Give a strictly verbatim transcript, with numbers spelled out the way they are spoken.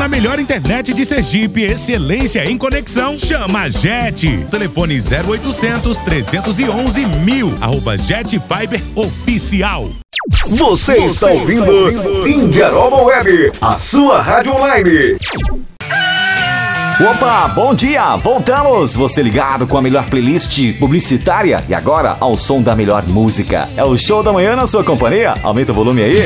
A melhor internet de Sergipe, excelência em conexão, chama a Jet. Telefone zero oitocentos, trezentos e onze, mil, arroba Jet Fiber Oficial. Você, Você está ouvindo, ouvindo Indiaroba Web, a sua rádio online. Opa, bom dia! Voltamos! Você ligado com a melhor playlist publicitária e agora ao som da melhor música. É o Show da Manhã na sua companhia? Aumenta o volume aí.